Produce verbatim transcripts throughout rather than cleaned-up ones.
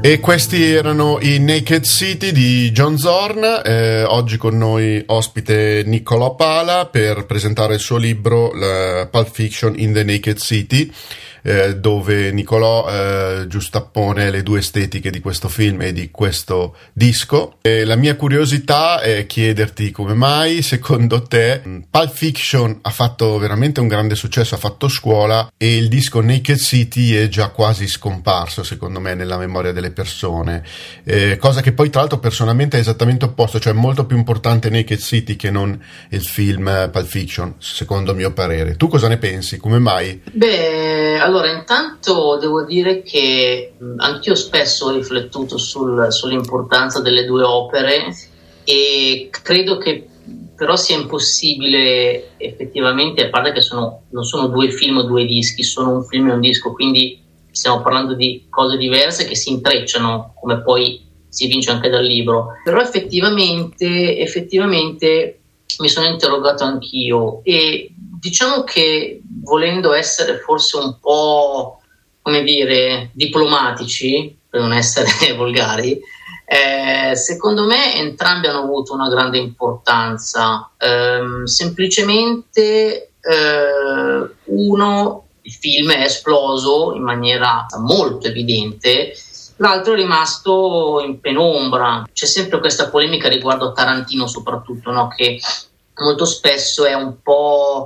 E questi erano i Naked City di John Zorn. Eh, oggi con noi ospite Niccolò Pala per presentare il suo libro la Pulp Fiction in the Naked City, eh, dove Niccolò eh, giustappone le due estetiche di questo film e di questo disco. E la mia curiosità è chiederti come mai, secondo te, Pulp Fiction ha fatto veramente un grande successo, ha fatto scuola, e il disco Naked City è già quasi scomparso, secondo me, nella memoria delle persone, eh, cosa che poi tra l'altro personalmente è esattamente opposto, cioè molto più importante Naked City che non il film Pulp Fiction, secondo il mio parere. Tu cosa ne pensi? Come mai? Beh, allora intanto devo dire che anch'io spesso ho riflettuto sul, sull'importanza delle due opere, e credo che però sia impossibile effettivamente, a parte che sono, non sono due film o due dischi, sono un film e un disco, quindi stiamo parlando di cose diverse che si intrecciano, come poi si evince anche dal libro. Però effettivamente, effettivamente mi sono interrogato anch'io, e diciamo che, volendo essere forse un po', come dire, diplomatici, per non essere volgari, eh, secondo me entrambi hanno avuto una grande importanza. Eh, semplicemente eh, uno, il film è esploso in maniera molto evidente, l'altro è rimasto in penombra. C'è sempre questa polemica riguardo a Tarantino soprattutto, no? Che molto spesso è un po'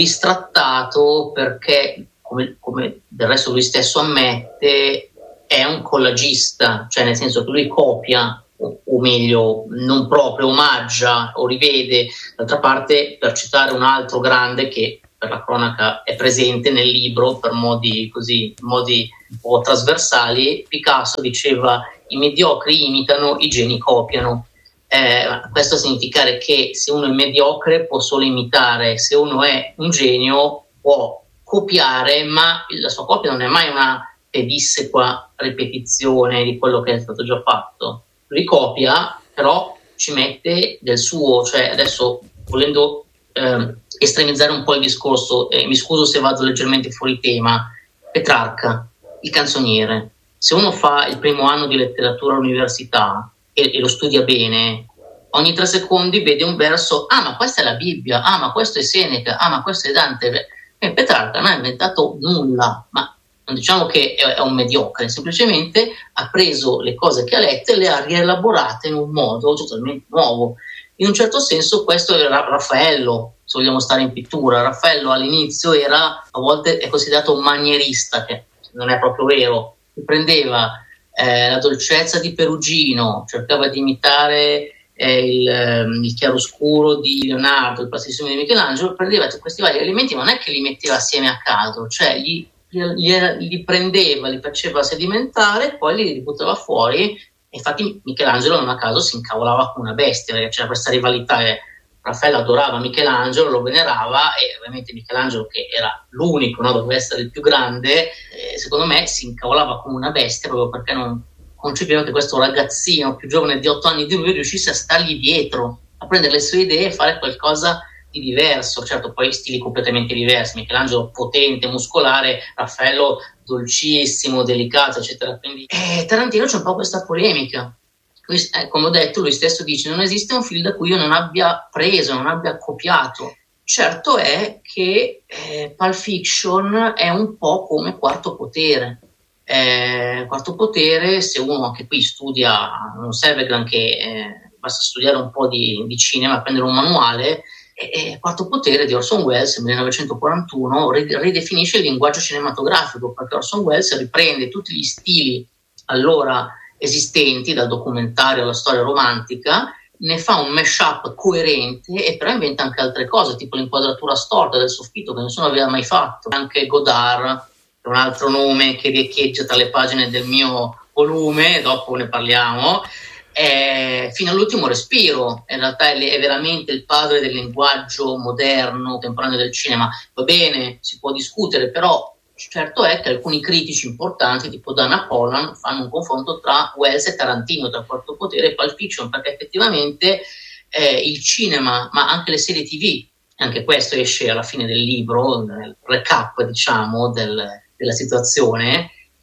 bistrattato perché, come, come del resto lui stesso ammette, è un collagista, cioè nel senso che lui copia, o, o meglio non proprio, omaggia o rivede. D'altra parte, per citare un altro grande che per la cronaca è presente nel libro per modi così, modi un po' trasversali, Picasso diceva: i mediocri imitano, i geni copiano. Eh, questo a significare che se uno è mediocre può solo imitare, se uno è un genio può copiare, ma la sua copia non è mai una pedissequa ripetizione di quello che è stato già fatto. Lui copia, però ci mette del suo. Cioè, adesso, volendo eh, estremizzare un po' il discorso, eh, mi scuso se vado leggermente fuori tema, Petrarca, il canzoniere. Se uno fa il primo anno di letteratura all'università e, e lo studia bene, ogni tre secondi vede un verso: ah, ma questa è la Bibbia, ah, ma questo è Seneca, ah, ma questo è Dante. E Petrarca non ha inventato nulla, ma non diciamo che è, è un mediocre, semplicemente ha preso le cose che ha letto e le ha rielaborate in un modo totalmente nuovo. In un certo senso questo era Raffaello, se vogliamo stare in pittura. Raffaello all'inizio era, a volte è considerato un manierista, che non è proprio vero. Prendeva eh, la dolcezza di Perugino, cercava di imitare eh, il, il chiaroscuro di Leonardo, il pastissimo di Michelangelo, prendeva questi vari elementi, ma non è che li metteva assieme a caso, cioè li, li, li prendeva, li faceva sedimentare, poi li ributtava fuori. Infatti Michelangelo non a caso si incavolava come una bestia, perché c'era questa rivalità. eh. Raffaello adorava Michelangelo, lo venerava, e ovviamente Michelangelo, che era l'unico, no, doveva essere il più grande, eh, secondo me si incavolava come una bestia, proprio perché non concepeva che questo ragazzino più giovane di otto anni di lui riuscisse a stargli dietro, a prendere le sue idee e fare qualcosa di diverso. Certo, poi stili completamente diversi: Michelangelo potente, muscolare, Raffaello dolcissimo, delicato, eccetera. Quindi eh, Tarantino c'è un po' questa polemica. Lui, eh, come ho detto, lui stesso dice: non esiste un film da cui io non abbia preso, non abbia copiato. Certo è che eh, Pulp Fiction è un po' come Quarto Potere. Eh, Quarto Potere, se uno anche qui studia, non serve granché, eh, basta studiare un po' di, di cinema, prendere un manuale. E Quarto Potere di Orson Welles nel millenovecentoquarantuno ridefinisce il linguaggio cinematografico, perché Orson Welles riprende tutti gli stili allora esistenti, dal documentario alla storia romantica, ne fa un mashup coerente, e però inventa anche altre cose, tipo l'inquadratura storta del soffitto, che nessuno aveva mai fatto. Anche Godard, un altro nome che riecheggia tra le pagine del mio volume, dopo ne parliamo. È, fino all'ultimo respiro, in realtà è, è veramente il padre del linguaggio moderno, contemporaneo del cinema. Va bene, si può discutere, però certo è che alcuni critici importanti, tipo Dana Pollan, fanno un confronto tra Welles e Tarantino, tra Quarto Potere e Pulp Fiction, perché effettivamente eh, il cinema, ma anche le serie tivù, anche questo esce alla fine del libro, nel recap, diciamo, del, della situazione,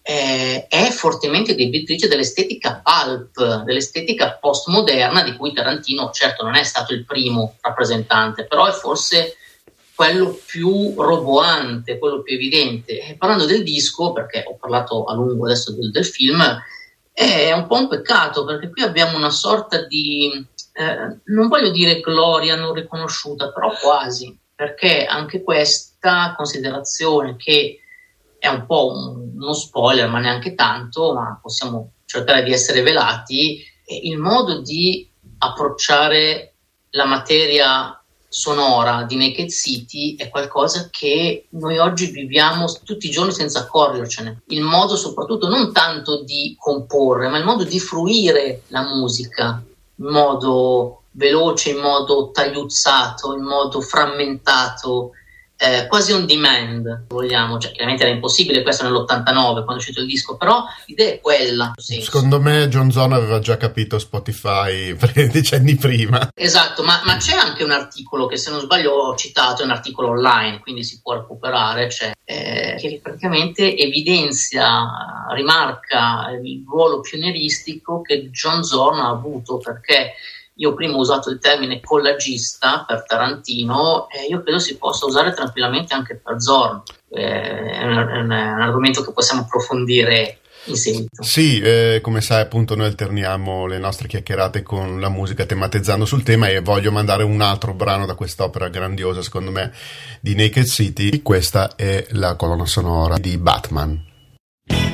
eh, è fortemente debitrice dell'estetica pulp, dell'estetica postmoderna, di cui Tarantino certo non è stato il primo rappresentante, però è forse quello più roboante, quello più evidente. E parlando del disco, perché ho parlato a lungo adesso del, del film, è un po' un peccato, perché qui abbiamo una sorta di, eh, non voglio dire gloria non riconosciuta, però quasi, perché anche questa considerazione, che è un po' un, uno spoiler, ma neanche tanto, ma possiamo cercare di essere velati, è il modo di approcciare la materia sonora di Naked City è qualcosa che noi oggi viviamo tutti i giorni senza accorgercene. Il modo soprattutto non tanto di comporre, ma il modo di fruire la musica in modo veloce, in modo tagliuzzato, in modo frammentato, eh, quasi on demand, vogliamo. Cioè, chiaramente era impossibile questo nell'ottantanove quando è uscito il disco, però l'idea è quella. Secondo me John Zorn aveva già capito Spotify decenni prima. Esatto, ma, ma c'è anche un articolo che, se non sbaglio, ho citato, è un articolo online, quindi si può recuperare, c'è, eh, che praticamente evidenzia, rimarca il ruolo pionieristico che John Zorn ha avuto, perché io prima ho usato il termine collagista per Tarantino, e io credo si possa usare tranquillamente anche per Zorn. Eh, è, un, è un argomento che possiamo approfondire in seguito. Sì, eh, come sai, appunto, noi alterniamo le nostre chiacchierate con la musica, tematizzando sul tema, e voglio mandare un altro brano da quest'opera grandiosa, secondo me, di Naked City. Questa è la colonna sonora di Batman.